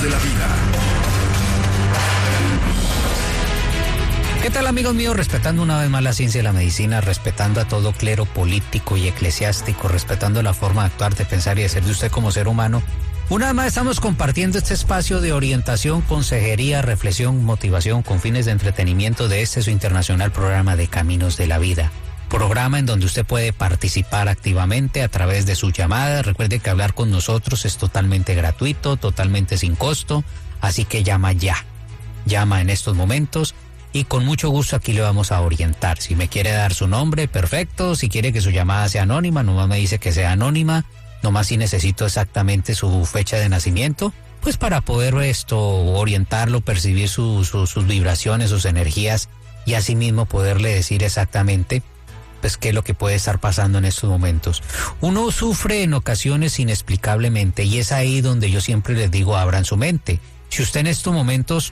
de la Vida. ¿Qué tal, amigos míos? Respetando una vez más la ciencia y la medicina, respetando a todo clero político y eclesiástico, respetando la forma de actuar, de pensar y de ser de usted como ser humano. Una vez más estamos compartiendo este espacio de orientación, consejería, reflexión, motivación con fines de entretenimiento de este su internacional programa de Caminos de la Vida. Programa en donde usted puede participar activamente a través de su llamada. Recuerde que hablar con nosotros es totalmente gratuito, totalmente sin costo, así que llama ya. Llama en estos momentos y con mucho gusto aquí le vamos a orientar. Si me quiere dar su nombre, perfecto. Si quiere que su llamada sea anónima, nomás me dice que sea anónima. Nomás si necesito exactamente su fecha de nacimiento, pues para poder orientarlo, percibir sus vibraciones, sus energías y asimismo poderle decir exactamente pues qué es lo que puede estar pasando en estos momentos. Uno sufre en ocasiones inexplicablemente y es ahí donde yo siempre les digo, abran su mente. Si usted en estos momentos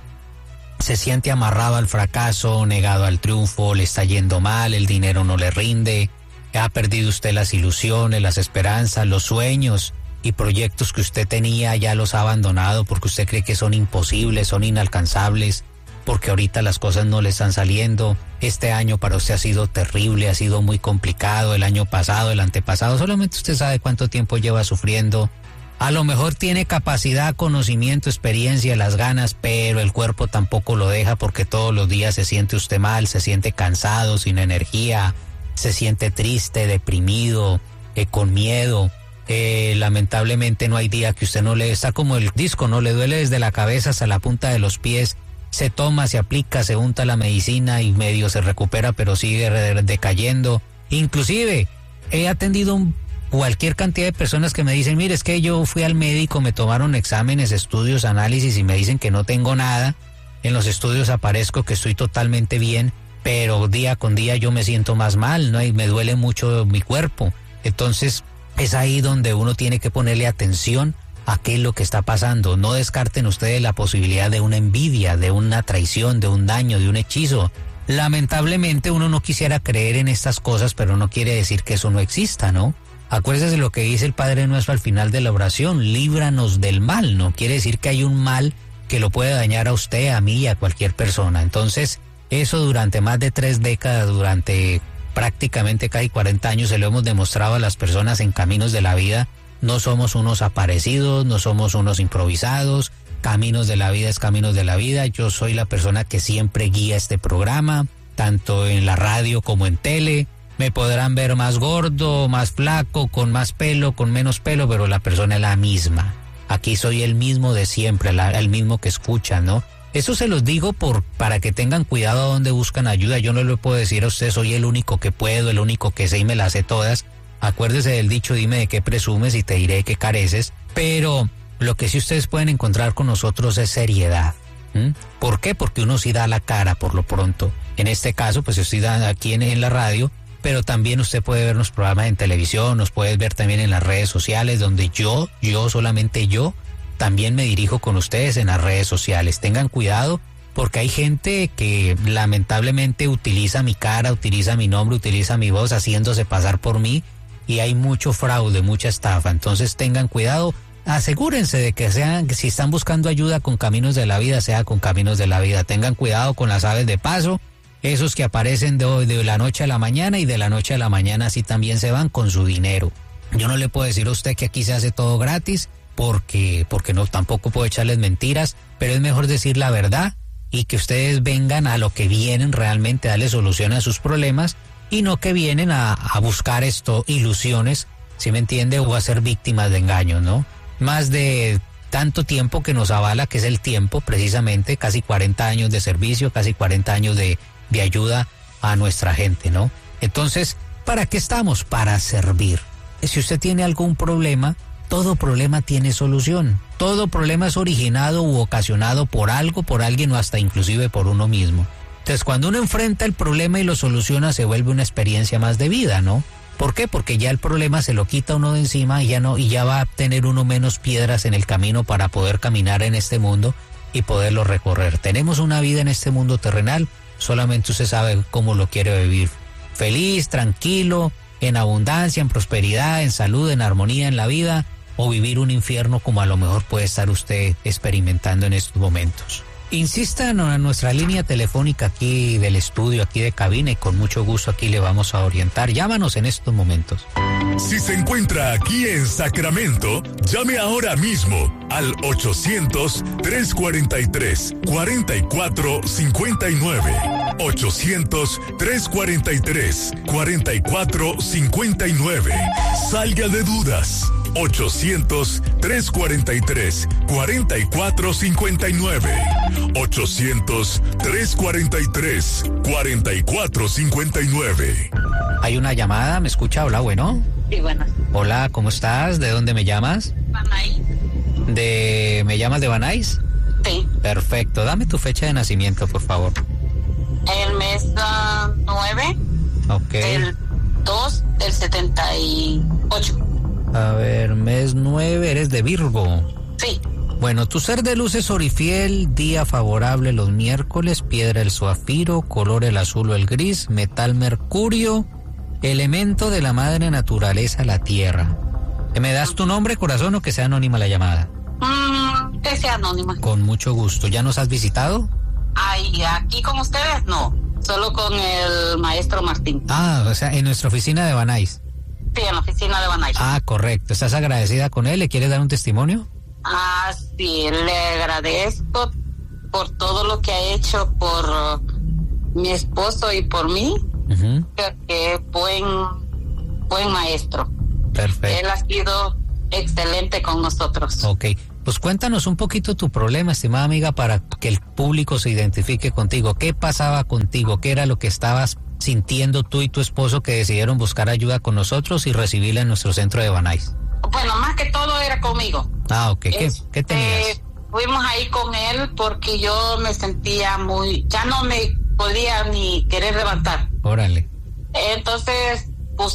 se siente amarrado al fracaso, negado al triunfo, le está yendo mal, el dinero no le rinde, ha perdido usted las ilusiones, las esperanzas, los sueños y proyectos que usted tenía, ya los ha abandonado porque usted cree que son imposibles, son inalcanzables, porque ahorita las cosas no le están saliendo. Este año para usted ha sido terrible, ha sido muy complicado, el año pasado, el antepasado, solamente usted sabe cuánto tiempo lleva sufriendo. A lo mejor tiene capacidad, conocimiento, experiencia, las ganas, pero el cuerpo tampoco lo deja porque todos los días se siente usted mal, se siente cansado, sin energía, se siente triste, deprimido, con miedo. Lamentablemente no hay día que usted no le... Está como el disco, ¿no? Le duele desde la cabeza hasta la punta de los pies. Se toma, se aplica, se unta la medicina y medio se recupera, pero sigue decayendo. Inclusive, he atendido cualquier cantidad de personas que me dicen, mire, es que yo fui al médico, me tomaron exámenes, estudios, análisis y me dicen que no tengo nada. En los estudios aparezco que estoy totalmente bien, pero día con día yo me siento más mal, ¿no? Y me duele mucho mi cuerpo. Entonces, es ahí donde uno tiene que ponerle atención a qué es lo que está pasando. No descarten ustedes la posibilidad de una envidia, de una traición, de un daño, de un hechizo. Lamentablemente uno no quisiera creer en estas cosas, pero no quiere decir que eso no exista, ¿no? Acuérdese de lo que dice el Padre Nuestro al final de la oración, líbranos del mal, ¿no? Quiere decir que hay un mal que lo puede dañar a usted, a mí y a cualquier persona. Entonces, eso durante más de 3 décadas, durante prácticamente casi 40 años, se lo hemos demostrado a las personas en Caminos de la Vida. No somos unos aparecidos, no somos unos improvisados. Caminos de la Vida es Caminos de la Vida. Yo soy la persona que siempre guía este programa, tanto en la radio como en tele. Me podrán ver más gordo, más flaco, con más pelo, con menos pelo, pero la persona es la misma. Aquí soy el mismo de siempre, el mismo que escuchan, ¿no? Eso se los digo para que tengan cuidado a dónde buscan ayuda. Yo no le puedo decir a usted, soy el único que puedo, el único que sé y me las sé todas. Acuérdese del dicho, dime de qué presumes y te diré de qué careces. Pero lo que sí ustedes pueden encontrar con nosotros es seriedad. ¿Por qué? Porque uno sí da la cara por lo pronto. En este caso, pues estoy dando aquí en la radio, pero también usted puede ver los programas en televisión, nos puede ver también en las redes sociales, donde solamente yo, también me dirijo con ustedes en las redes sociales. Tengan cuidado porque hay gente que lamentablemente utiliza mi cara, utiliza mi nombre, utiliza mi voz haciéndose pasar por mí y hay mucho fraude, mucha estafa. Entonces tengan cuidado, asegúrense de que si están buscando ayuda con Caminos de la Vida, sea con Caminos de la Vida. Tengan cuidado con las aves de paso, esos que aparecen de la noche a la mañana y de la noche a la mañana así también se van con su dinero. Yo no le puedo decir a usted que aquí se hace todo gratis, porque no, tampoco puedo echarles mentiras, pero es mejor decir la verdad y que ustedes vengan a lo que vienen realmente, a darle solución a sus problemas y no que vienen a buscar ilusiones, ¿sí me entiende? O a ser víctimas de engaños, ¿no? Más de tanto tiempo que nos avala, que es el tiempo precisamente, casi 40 años de servicio, casi 40 años de ayuda a nuestra gente, ¿no? Entonces, ¿para qué estamos? Para servir. Si usted tiene algún problema, todo problema tiene solución. Todo problema es originado u ocasionado por algo, por alguien o hasta inclusive por uno mismo. Entonces, cuando uno enfrenta el problema y lo soluciona, se vuelve una experiencia más de vida, ¿no? ¿Por qué? Porque ya el problema se lo quita uno de encima y ya va a tener uno menos piedras en el camino para poder caminar en este mundo y poderlo recorrer. Tenemos una vida en este mundo terrenal, solamente usted sabe cómo lo quiere vivir. Feliz, tranquilo, en abundancia, en prosperidad, en salud, en armonía en la vida, o vivir un infierno como a lo mejor puede estar usted experimentando en estos momentos. Insistan a nuestra línea telefónica aquí del estudio, aquí de cabina, y con mucho gusto aquí le vamos a orientar. Llámanos en estos momentos. Si se encuentra aquí en Sacramento, llame ahora mismo al 800-343-4459. 800-343-4459. Salga de dudas. 800-343-4459. 800-343-4459. Hay una llamada, ¿me escucha? Hola, bueno. Sí, bueno. Hola, ¿cómo estás? ¿De dónde me llamas? Banay. ¿Me llamas de Banais? Sí. Perfecto, dame tu fecha de nacimiento, por favor. El mes 9 Ok. del 2 del 78. A ver, mes 9, eres de Virgo. Sí. Bueno, tu ser de luz es orifiel, día favorable los miércoles, piedra el zafiro, color el azul o el gris, metal mercurio, elemento de la madre naturaleza, la tierra. ¿Me das tu nombre, corazón, o que sea anónima la llamada? Que sea anónima. Con mucho gusto. ¿Ya nos has visitado? Ay, aquí con ustedes no, solo con el maestro Martín. Ah, o sea, en nuestra oficina de Banais. Sí, en la oficina de Banay. Ah, correcto. ¿Estás agradecida con él? ¿Le quieres dar un testimonio? Ah, sí, le agradezco por todo lo que ha hecho por mi esposo y por mí. Uh-huh. Que buen maestro. Perfecto. Él ha sido excelente con nosotros. Ok, pues cuéntanos un poquito tu problema, estimada amiga, para que el público se identifique contigo. ¿Qué pasaba contigo? ¿Qué era lo que estabas sintiendo tú y tu esposo que decidieron buscar ayuda con nosotros y recibirla en nuestro centro de Banais? Bueno, más que todo era conmigo. Ah, ok. ¿Qué tenías? Fuimos ahí con él porque yo me sentía ya no me podía ni querer levantar. Órale. Entonces,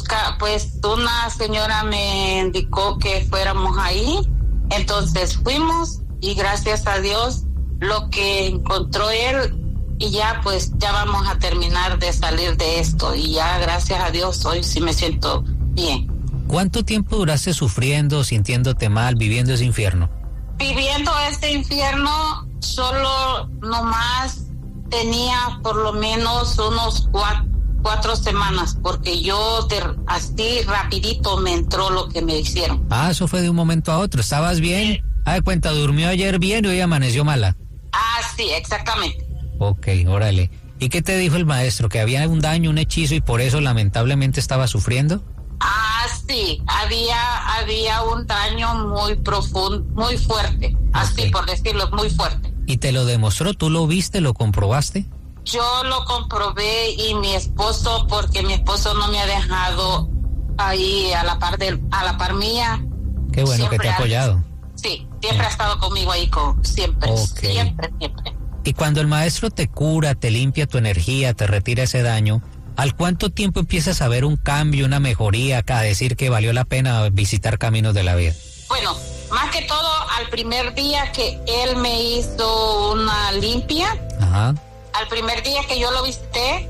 una señora me indicó que fuéramos ahí. Entonces fuimos y gracias a Dios lo que encontró él, y ya vamos a terminar de salir de esto, y ya gracias a Dios hoy sí me siento bien. ¿Cuánto tiempo duraste sufriendo, sintiéndote mal, viviendo ese infierno? Viviendo este infierno, solo nomás tenía por lo menos unos 4 semanas, porque yo así rapidito me entró lo que me hicieron. Ah, eso fue de un momento a otro. ¿Estabas bien? Ah, de cuenta, durmió ayer bien y hoy amaneció mala. Ah, sí, exactamente. Ok, órale. ¿Y qué te dijo el maestro? ¿Que había un daño, un hechizo y por eso lamentablemente estaba sufriendo? Ah, sí, había un daño muy profundo, muy fuerte, así por decirlo, muy fuerte. ¿Y te lo demostró? ¿Tú lo viste, lo comprobaste? Yo lo comprobé, y mi esposo, porque mi esposo no me ha dejado ahí a la par mía. Qué bueno que te ha apoyado. Sí, siempre ha estado conmigo ahí, siempre, siempre. Y cuando el maestro te cura, te limpia tu energía, te retira ese daño, ¿al cuánto tiempo empiezas a ver un cambio, una mejoría, a decir que valió la pena visitar Caminos de la Vida? Bueno, más que todo al primer día que él me hizo una limpia. Ajá. Al primer día que yo lo visité,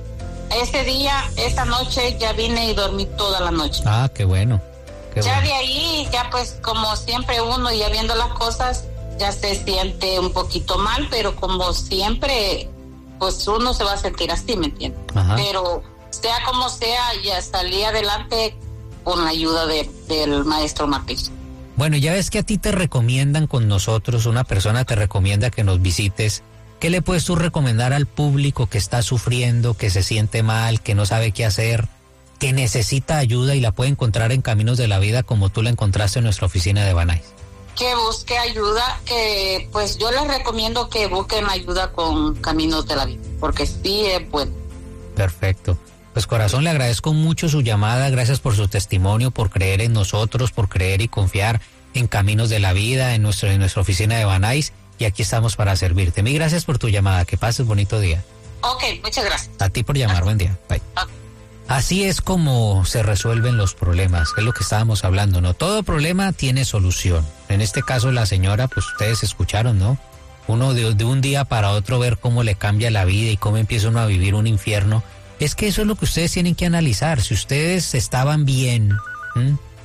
esa noche ya vine y dormí toda la noche. Ah, qué bueno. Ya de ahí, como siempre uno ya viendo las cosas, ya se siente un poquito mal, pero como siempre, uno se va a sentir así, ¿me entiendes? Ajá. Pero sea como sea, ya salí adelante con la ayuda del maestro Martín. Bueno, ya ves que a ti te recomiendan con nosotros, una persona te recomienda que nos visites. ¿Qué le puedes tú recomendar al público que está sufriendo, que se siente mal, que no sabe qué hacer, que necesita ayuda y la puede encontrar en Caminos de la Vida como tú la encontraste en nuestra oficina de Banais? Que busque ayuda, que yo les recomiendo que busquen ayuda con Caminos de la Vida, porque sí es bueno. Perfecto. Pues corazón, le agradezco mucho su llamada, gracias por su testimonio, por creer en nosotros, por creer y confiar en Caminos de la Vida, en nuestra oficina de Banais. Y aquí estamos para servirte. Mil gracias por tu llamada. Que pases bonito día. Ok, muchas gracias. A ti por llamar. Buen día. Bye. Okay. Así es como se resuelven los problemas. Es lo que estábamos hablando, ¿no? Todo problema tiene solución. En este caso, la señora, ustedes escucharon, ¿no? Uno de un día para otro ver cómo le cambia la vida y cómo empieza uno a vivir un infierno. Es que eso es lo que ustedes tienen que analizar. Si ustedes estaban bien,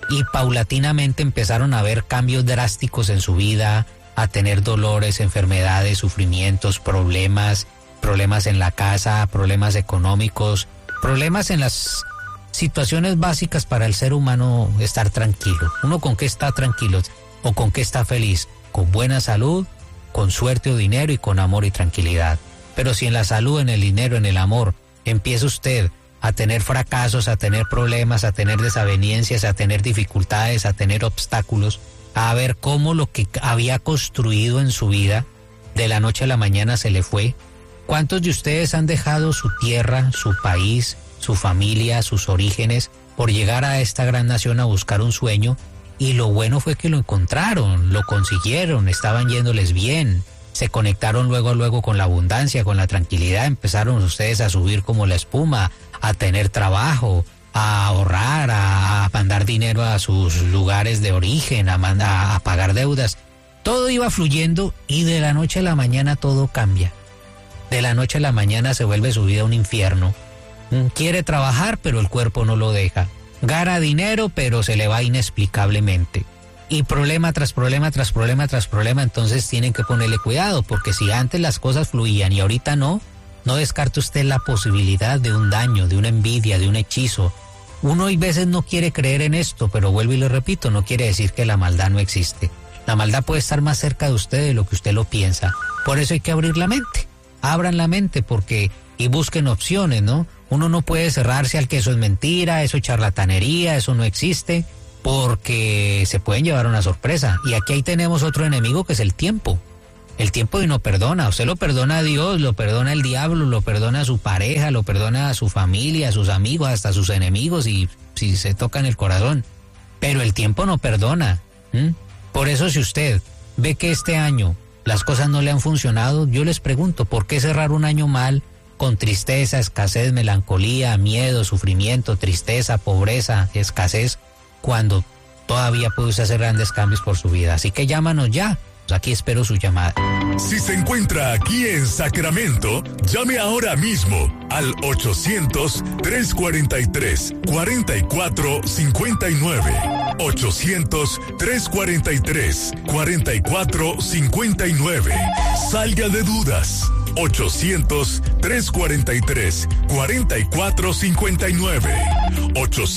y paulatinamente empezaron a ver cambios drásticos en su vida, a tener dolores, enfermedades, sufrimientos, problemas en la casa, problemas económicos, problemas en las situaciones básicas para el ser humano estar tranquilo. ¿Uno con qué está tranquilo o con qué está feliz? Con buena salud, con suerte o dinero y con amor y tranquilidad. Pero si en la salud, en el dinero, en el amor, empieza usted a tener fracasos, a tener problemas, a tener desavenencias, a tener dificultades, a tener obstáculos, a ver cómo lo que había construido en su vida de la noche a la mañana se le fue. ¿Cuántos de ustedes han dejado su tierra, su país, su familia, sus orígenes, por llegar a esta gran nación a buscar un sueño? Y lo bueno fue que lo encontraron, lo consiguieron, estaban yéndoles bien, se conectaron luego con la abundancia, con la tranquilidad, empezaron ustedes a subir como la espuma, a tener trabajo, a ahorrar, a mandar dinero a sus lugares de origen, a pagar deudas. Todo iba fluyendo y de la noche a la mañana todo cambia. De la noche a la mañana se vuelve su vida un infierno. Quiere trabajar, pero el cuerpo no lo deja. Gana dinero, pero se le va inexplicablemente. Y problema tras problema, tras problema, tras problema, entonces tienen que ponerle cuidado, porque si antes las cosas fluían y ahorita no descarte usted la posibilidad de un daño, de una envidia, de un hechizo. Uno a veces no quiere creer en esto, pero vuelvo y lo repito, no quiere decir que la maldad no existe. La maldad puede estar más cerca de usted de lo que usted lo piensa. Por eso hay que abrir la mente. Abran la mente y busquen opciones, ¿no? Uno no puede cerrarse al que eso es mentira, eso es charlatanería, eso no existe, porque se pueden llevar una sorpresa. Y aquí ahí tenemos otro enemigo que es el tiempo. El tiempo y no perdona. Usted lo perdona a Dios, lo perdona el diablo, lo perdona a su pareja, lo perdona a su familia, a sus amigos, hasta a sus enemigos, y si se tocan el corazón. Pero el tiempo no perdona. Por eso, si usted ve que este año las cosas no le han funcionado, yo les pregunto, ¿por qué cerrar un año mal, con tristeza, escasez, melancolía, miedo, sufrimiento, tristeza, pobreza, escasez, cuando todavía puede usted hacer grandes cambios por su vida? Así que llámanos ya. Aquí espero su llamada. Si se encuentra aquí en Sacramento, llame ahora mismo al 800-343-4459. 800-343-4459. Salga de dudas. 800-343-4459.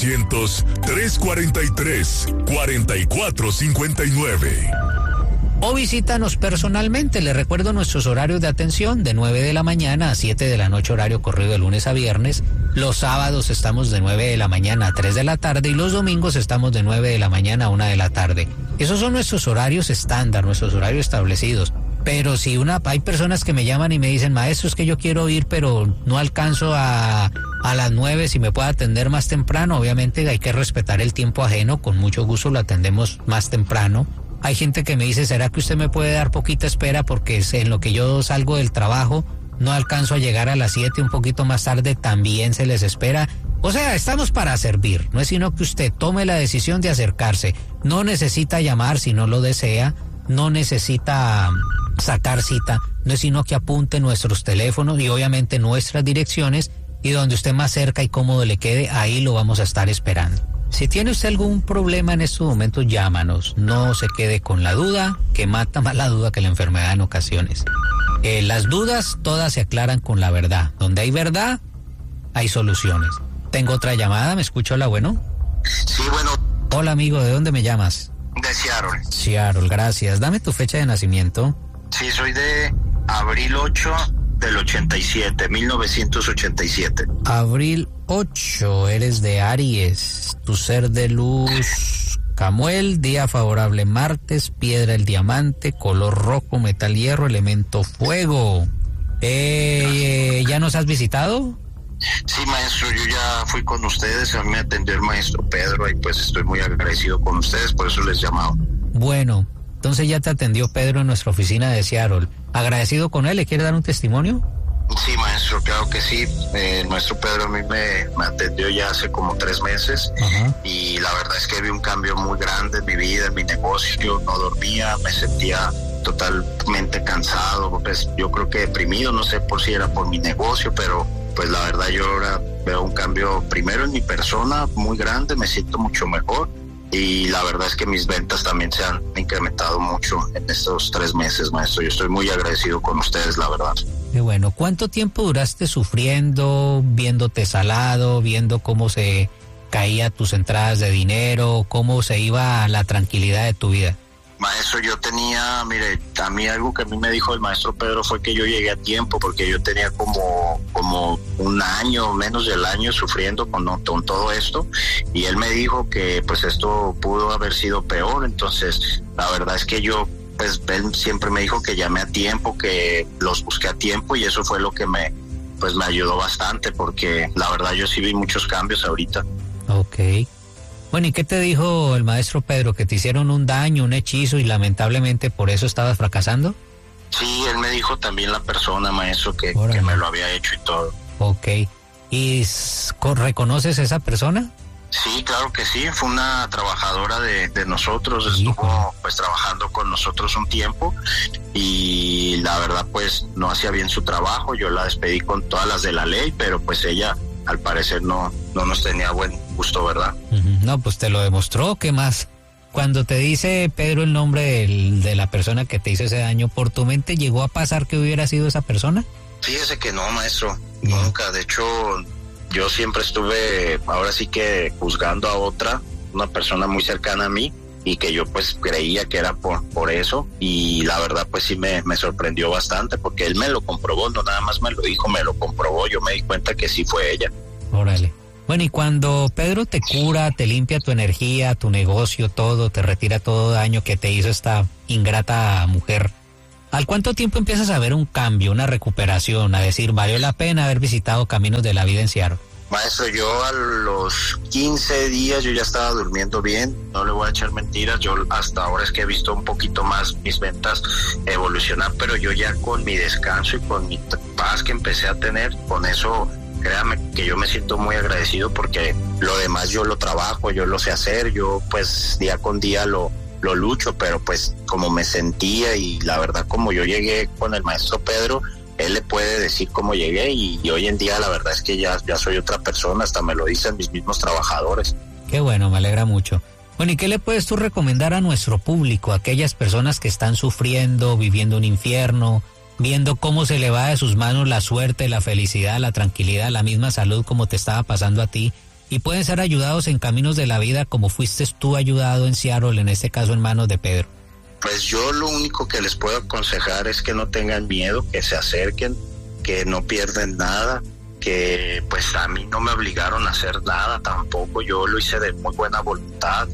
800-343-4459. O visítanos personalmente. Le recuerdo nuestros horarios de atención: de 9 de la mañana a 7 de la noche, horario corrido de lunes a viernes. Los sábados estamos de 9 de la mañana a 3 de la tarde y los domingos estamos de 9 de la mañana a 1 de la tarde. Esos son nuestros horarios estándar, nuestros horarios establecidos. Pero si hay personas que me llaman y me dicen: maestro, es que yo quiero ir, pero no alcanzo a las 9, si me puede atender más temprano. Obviamente hay que respetar el tiempo ajeno, con mucho gusto lo atendemos más temprano. Hay gente que me dice: ¿será que usted me puede dar poquita espera? Porque en lo que yo salgo del trabajo no alcanzo a llegar a las 7, un poquito más tarde, también se les espera. O sea, estamos para servir. No es sino que usted tome la decisión de acercarse. No necesita llamar si no lo desea, no necesita sacar cita, no es sino que apunte nuestros teléfonos y obviamente nuestras direcciones, y donde usted más cerca y cómodo le quede, ahí lo vamos a estar esperando. Si tiene usted algún problema en estos momentos, llámanos. No se quede con la duda, que mata más la duda que la enfermedad en ocasiones. Las dudas todas se aclaran con la verdad. Donde hay verdad, hay soluciones. Tengo otra llamada, ¿me escucha? Hola, bueno. Sí, bueno. Hola, amigo, ¿de dónde me llamas? De Seattle. Seattle, gracias. Dame tu fecha de nacimiento. Sí, soy de abril 8 del 87, 1987. Abril 8, eres de Aries, tu ser de luz, Camuel, día favorable martes, piedra el diamante, color rojo, metal hierro, elemento fuego. ¿Ya nos has visitado? Sí, maestro, yo ya fui con ustedes, a mí me atendió el maestro Pedro y pues estoy muy agradecido con ustedes, por eso les llamaba. Bueno, entonces ya te atendió Pedro en nuestra oficina de Seattle. ¿Agradecido con él? ¿Le quiere dar un testimonio? Sí, maestro, claro que sí. El maestro Pedro a mí me atendió ya hace como 3 meses. Ajá. Y la verdad es que vi un cambio muy grande en mi vida, en mi negocio. No dormía, me sentía totalmente cansado, pues yo creo que deprimido, no sé por si era por mi negocio, pero pues la verdad yo ahora veo un cambio primero en mi persona muy grande, me siento mucho mejor y la verdad es que mis ventas también se han incrementado mucho en estos 3 meses, maestro. Yo estoy muy agradecido con ustedes, la verdad. Qué bueno. ¿Cuánto tiempo duraste sufriendo, viéndote salado, viendo cómo se caía tus entradas de dinero, cómo se iba la tranquilidad de tu vida? Maestro, yo tenía, mire, a mí algo que a mí me dijo el maestro Pedro fue que yo llegué a tiempo, porque yo tenía como 1 año, menos del año sufriendo con todo esto, y él me dijo que pues esto pudo haber sido peor. Entonces la verdad es que yo, pues él siempre me dijo que llamé a tiempo, que los busqué a tiempo, y eso fue lo que me ayudó bastante, porque la verdad yo sí vi muchos cambios ahorita. Ok. Bueno, ¿y qué te dijo el maestro Pedro? ¿Que te hicieron un daño, un hechizo y lamentablemente por eso estabas fracasando? Sí, él me dijo también la persona, maestro, que me lo había hecho y todo. Ok. ¿Y reconoces a esa persona? Sí, claro que sí. Fue una trabajadora de nosotros. Estuvo pues trabajando con nosotros un tiempo y la verdad pues no hacía bien su trabajo. Yo la despedí con todas las de la ley, pero pues ella al parecer no nos tenía buen gusto, ¿verdad? No, pues te lo demostró. ¿Qué más? Cuando te dice Pedro el nombre de la persona que te hizo ese daño, ¿por tu mente llegó a pasar que hubiera sido esa persona? Fíjese que no, maestro, nunca. De hecho, yo siempre estuve, ahora sí que juzgando a una persona muy cercana a mí, y que yo pues creía que era por eso, y la verdad pues sí me sorprendió bastante, porque él me lo comprobó, no nada más me lo dijo, me lo comprobó. Yo me di cuenta que sí fue ella. Órale. Bueno, y cuando Pedro te cura, te limpia tu energía, tu negocio, todo, te retira todo daño que te hizo esta ingrata mujer, ¿al cuánto tiempo empiezas a ver un cambio, una recuperación, a decir, valió la pena haber visitado Caminos de la Vida en Seattle? Maestro, yo a los 15 días yo ya estaba durmiendo bien, no le voy a echar mentiras. Yo hasta ahora es que he visto un poquito más mis ventas evolucionar, pero yo ya con mi descanso y con mi paz que empecé a tener, con eso, créame que yo me siento muy agradecido, porque lo demás yo lo trabajo, yo lo sé hacer, yo pues día con día lo lucho, pero pues como me sentía, y la verdad como yo llegué con el maestro Pedro, él le puede decir cómo llegué, y hoy en día la verdad es que ya soy otra persona, hasta me lo dicen mis mismos trabajadores. Qué bueno, me alegra mucho. Bueno, ¿y qué le puedes tú recomendar a nuestro público, a aquellas personas que están sufriendo, viviendo un infierno, viendo cómo se le va de sus manos la suerte, la felicidad, la tranquilidad, la misma salud como te estaba pasando a ti, y pueden ser ayudados en Caminos de la Vida como fuiste tú ayudado en Seattle, en este caso en manos de Pedro? Pues yo lo único que les puedo aconsejar es que no tengan miedo, que se acerquen, que no pierden nada, que pues a mí no me obligaron a hacer nada tampoco, yo lo hice de muy buena voluntad,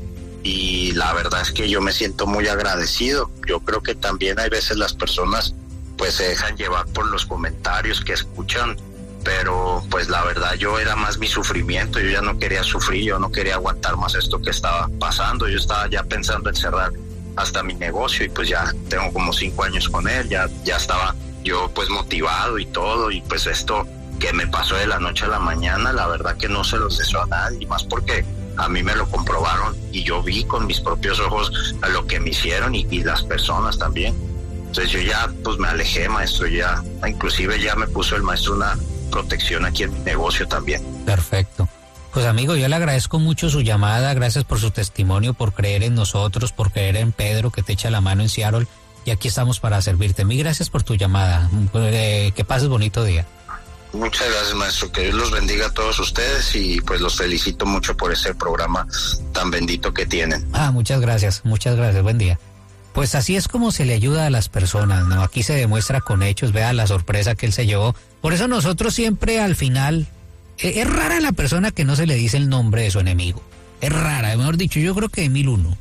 y la verdad es que yo me siento muy agradecido. Yo creo que también hay veces las personas pues se dejan llevar por los comentarios que escuchan, pero pues la verdad yo era más mi sufrimiento, yo ya no quería sufrir, yo no quería aguantar más esto que estaba pasando, yo estaba ya pensando en cerrar hasta mi negocio, y pues ya tengo como 5 años con él, ya estaba yo pues motivado y todo, y pues esto que me pasó de la noche a la mañana, la verdad que no se los deseo a nadie, más porque a mí me lo comprobaron y yo vi con mis propios ojos a lo que me hicieron, y las personas también. Entonces yo ya pues me alejé, maestro, ya inclusive ya me puso el maestro una protección aquí en mi negocio también. Perfecto. Pues amigo, yo le agradezco mucho su llamada, gracias por su testimonio, por creer en nosotros, por creer en Pedro que te echa la mano en Seattle, y aquí estamos para servirte. Mil gracias por tu llamada, que pases bonito día. Muchas gracias, maestro, que Dios los bendiga a todos ustedes, y pues los felicito mucho por ese programa tan bendito que tienen. Muchas gracias, buen día. Pues así es como se le ayuda a las personas, ¿no? Aquí se demuestra con hechos, vea la sorpresa que él se llevó. Por eso nosotros siempre al final, es rara la persona que no se le dice el nombre de su enemigo. Es rara, mejor dicho, yo creo que de 1001.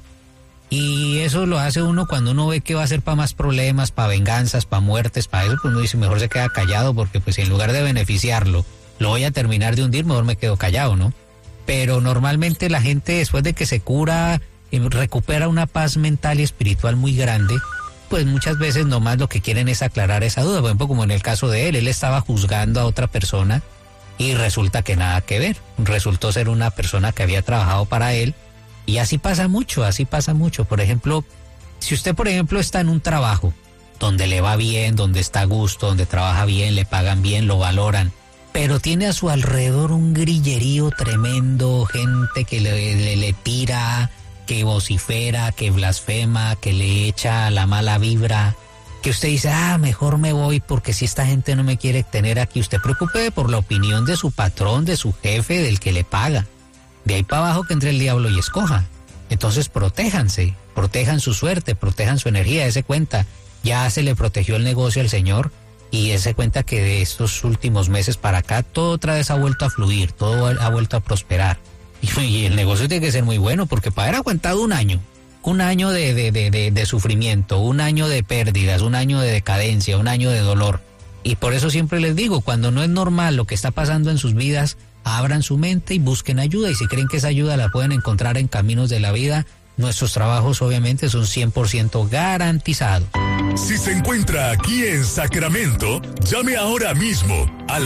Y eso lo hace uno cuando uno ve que va a ser para más problemas, para venganzas, para muertes, para eso, pues uno dice, mejor se queda callado, porque pues en lugar de beneficiarlo, lo voy a terminar de hundir, mejor me quedo callado, ¿no? Pero normalmente la gente, después de que se cura, recupera una paz mental y espiritual muy grande, pues muchas veces nomás lo que quieren es aclarar esa duda. Por ejemplo, como en el caso de él estaba juzgando a otra persona y resulta que nada que ver, resultó ser una persona que había trabajado para él, y así pasa mucho. Por ejemplo, si usted por ejemplo está en un trabajo donde le va bien, donde está a gusto, donde trabaja bien, le pagan bien, lo valoran, pero tiene a su alrededor un grillerío tremendo, gente que le tira, que vocifera, que blasfema, que le echa la mala vibra, que usted dice, mejor me voy porque si esta gente no me quiere tener aquí, usted preocupe por la opinión de su patrón, de su jefe, del que le paga. De ahí para abajo que entre el diablo y escoja. Entonces protéjanse, protejan su suerte, protejan su energía. Dese cuenta, ya se le protegió el negocio al señor y dese cuenta que de estos últimos meses para acá todo otra vez ha vuelto a fluir, todo ha vuelto a prosperar. Y el negocio tiene que ser muy bueno porque para haber aguantado un año de sufrimiento, un año de pérdidas, un año de decadencia, un año de dolor. Y por eso siempre les digo, cuando no es normal lo que está pasando en sus vidas, abran su mente y busquen ayuda. Y si creen que esa ayuda la pueden encontrar en Caminos de la Vida, nuestros trabajos obviamente son 100% garantizados. Si se encuentra aquí en Sacramento, llame ahora mismo al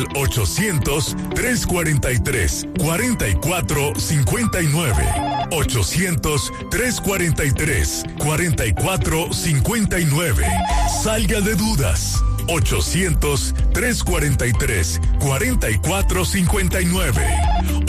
800-343-4459. 800-343-4459. Salga de dudas. 800-343-4459.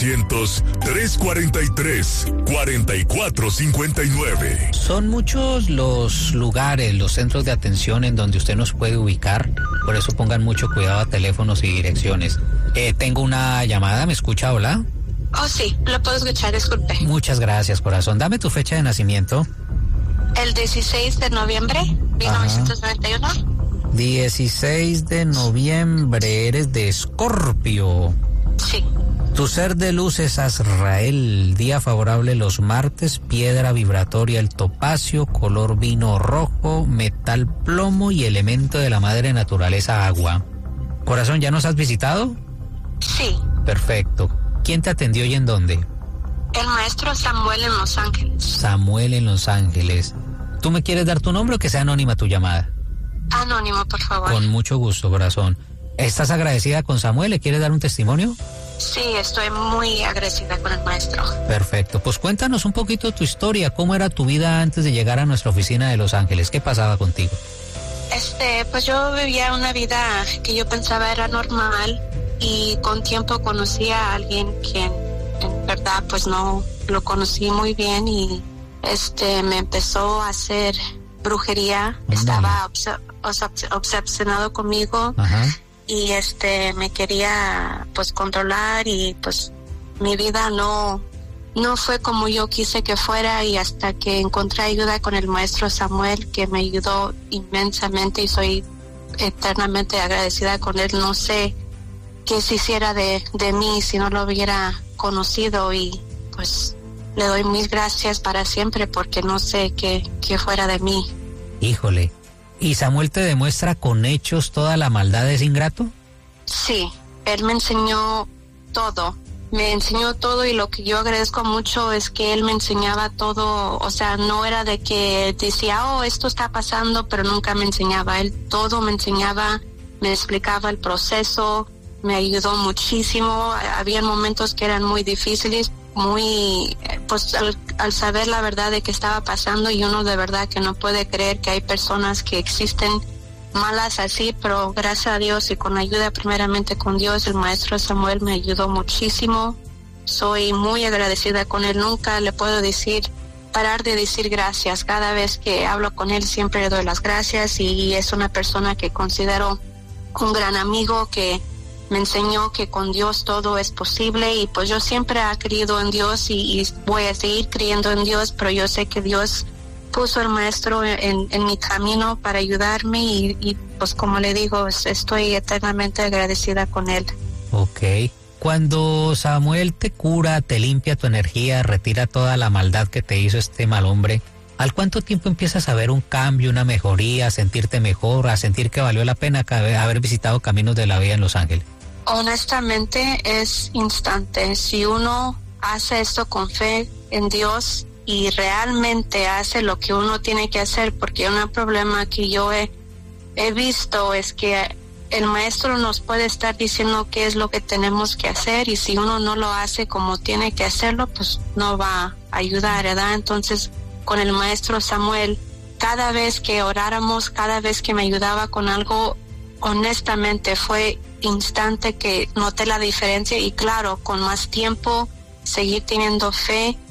800-343-4459. Son muchos los lugares, los centros de atención en donde usted nos puede ubicar. Por eso pongan mucho cuidado a teléfonos y direcciones. Tengo una llamada, ¿me escucha? Hola. Oh, sí, lo puedo escuchar, disculpe. Muchas gracias, corazón. Dame tu fecha de nacimiento. El 16 de noviembre, 1991. 16 de noviembre, eres de Escorpio. Sí. Tu ser de luz es Azrael, día favorable los martes, piedra vibratoria el topacio, color vino rojo, metal plomo y elemento de la madre naturaleza agua. Corazón, ¿ya nos has visitado? Sí. Perfecto. ¿Quién te atendió y en dónde? El maestro Samuel en Los Ángeles. Samuel en Los Ángeles. ¿Tú me quieres dar tu nombre o que sea anónima tu llamada? Anónimo, por favor. Con mucho gusto, corazón. ¿Estás agradecida con Samuel? ¿Le quieres dar un testimonio? Sí, estoy muy agradecida con el maestro. Perfecto. Pues cuéntanos un poquito tu historia. ¿Cómo era tu vida antes de llegar a nuestra oficina de Los Ángeles? ¿Qué pasaba contigo? Pues yo vivía una vida que yo pensaba era normal y con tiempo conocí a alguien quien en verdad pues no lo conocí muy bien y me empezó a hacer brujería. Estaba obsesionado conmigo. Ajá. Y me quería pues controlar y pues mi vida no fue como yo quise que fuera y hasta que encontré ayuda con el maestro Samuel que me ayudó inmensamente y soy eternamente agradecida con él. No sé qué se hiciera de mí si no lo hubiera conocido y pues le doy mil gracias para siempre porque no sé qué fuera de mí. Híjole. ¿Y Samuel te demuestra con hechos toda la maldad de ese ingrato? Sí, él me enseñó todo. Me enseñó todo y lo que yo agradezco mucho es que él me enseñaba todo. O sea, no era de que decía, esto está pasando, pero nunca me enseñaba. Él todo me enseñaba, me explicaba el proceso, me ayudó muchísimo. Había momentos que eran muy difíciles, pues al saber la verdad de qué estaba pasando y uno de verdad que no puede creer que hay personas que existen malas así, pero gracias a Dios y con ayuda primeramente con Dios, el maestro Samuel me ayudó muchísimo. Soy muy agradecida con él, nunca le puedo parar de decir gracias. Cada vez que hablo con él siempre le doy las gracias y es una persona que considero un gran amigo que me enseñó que con Dios todo es posible y pues yo siempre he creído en Dios y voy a seguir creyendo en Dios, pero yo sé que Dios puso al maestro en mi camino para ayudarme y pues como le digo, estoy eternamente agradecida con él. Ok. Cuando Samuel te cura, te limpia tu energía, retira toda la maldad que te hizo este mal hombre, ¿al cuánto tiempo empiezas a ver un cambio, una mejoría, a sentirte mejor, a sentir que valió la pena haber visitado Caminos de la Vida en Los Ángeles? Honestamente es instante. Si uno hace esto con fe en Dios y realmente hace lo que uno tiene que hacer, porque un problema que yo he visto es que el maestro nos puede estar diciendo qué es lo que tenemos que hacer y si uno no lo hace como tiene que hacerlo, pues no va a ayudar, ¿verdad? Entonces, con el maestro Samuel, cada vez que oráramos, cada vez que me ayudaba con algo, honestamente fue instante que noté la diferencia y claro, con más tiempo, seguir teniendo fe,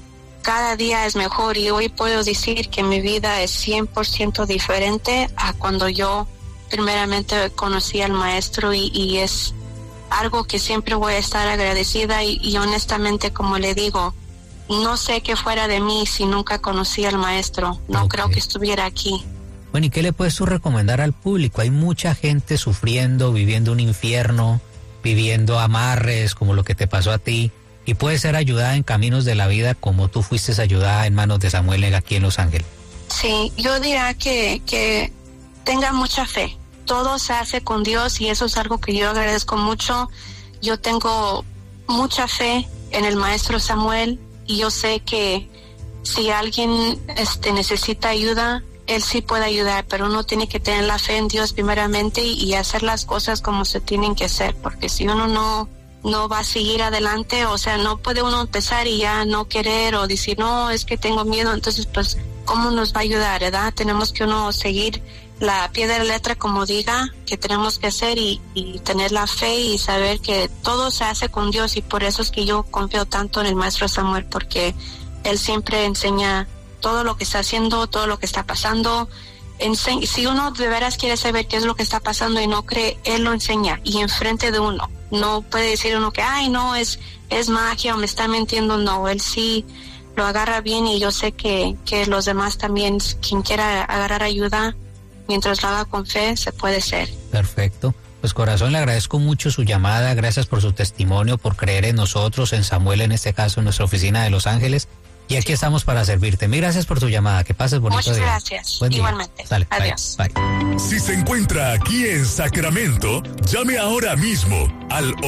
cada día es mejor y hoy puedo decir que mi vida es 100% diferente a cuando yo primeramente conocí al maestro y es algo que siempre voy a estar agradecida y honestamente, como le digo, no sé qué fuera de mí si nunca conocí al maestro. No creo que estuviera aquí. Bueno, ¿y qué le puedes tú recomendar al público? Hay mucha gente sufriendo, viviendo un infierno, viviendo amarres como lo que te pasó a ti, y puede ser ayudada en caminos de la vida como tú fuiste ayudada en manos de Samuel aquí en Los Ángeles. Sí, yo diría que tenga mucha fe. Todo se hace con Dios y eso es algo que yo agradezco mucho. Yo tengo mucha fe en el maestro Samuel y yo sé que si alguien necesita ayuda, él sí puede ayudar, pero uno tiene que tener la fe en Dios primeramente y hacer las cosas como se tienen que hacer, porque si uno no va a seguir adelante, o sea, no puede uno empezar y ya no querer o decir, no, es que tengo miedo, entonces pues, ¿cómo nos va a ayudar, verdad? Tenemos que uno seguir la pie de la letra como diga que tenemos que hacer y tener la fe y saber que todo se hace con Dios y por eso es que yo confío tanto en el maestro Samuel, porque él siempre enseña todo lo que está haciendo, todo lo que está pasando. Si uno de veras quiere saber qué es lo que está pasando y no cree, él lo enseña y enfrente de uno. No puede decir uno que, ay, no, es magia o me está mintiendo. No, él sí lo agarra bien y yo sé que los demás también, quien quiera agarrar ayuda, mientras lo haga con fe, se puede ser. Perfecto. Pues corazón, le agradezco mucho su llamada, gracias por su testimonio, por creer en nosotros, en Samuel en este caso, en nuestra oficina de Los Ángeles. Y aquí estamos para servirte. Mil gracias por tu llamada. Que pases bonito día. Muchas gracias. Buen día. Igualmente. Dale, adiós. Bye. Si se encuentra aquí en Sacramento, llame ahora mismo al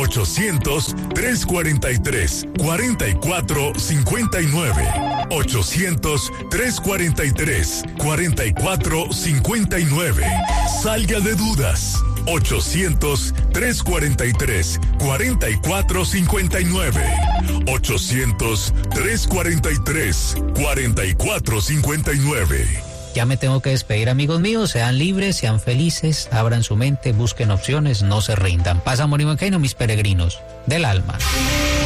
800-343-4459. 800-343-4459. Salga de dudas. 800-343-4459. 800-343-4459. Ya me tengo que despedir, amigos míos. Sean libres, sean felices, abran su mente, busquen opciones, no se rindan. Paz, amor y buen camino, mis peregrinos del alma.